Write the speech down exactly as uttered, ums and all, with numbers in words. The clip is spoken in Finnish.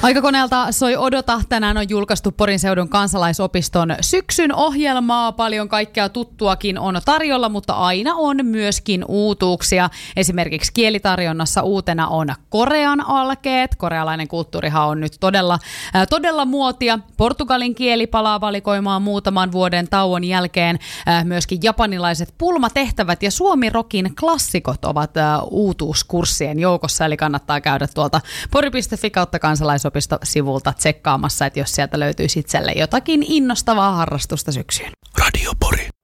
Aikakoneelta soi Odota. Tänään on julkaistu Porin seudun kansalaisopiston syksyn ohjelmaa. Paljon kaikkea tuttuakin on tarjolla, mutta aina on myöskin uutuuksia. Esimerkiksi kielitarjonnassa uutena on Korean alkeet. Korealainen kulttuurihan on nyt todella, äh, todella muotia. Portugalin kieli palaa valikoimaan muutaman vuoden tauon jälkeen. Äh, myöskin japanilaiset pulmatehtävät ja suomirokin klassikot ovat äh, uutuuskurssien joukossa. Eli kannattaa käydä tuolta pori piste fi kautta kansalaisopisto-sivulta tsekkaamassa, että jos sieltä löytyisi itselle jotakin innostavaa harrastusta syksyyn. Radio Pori.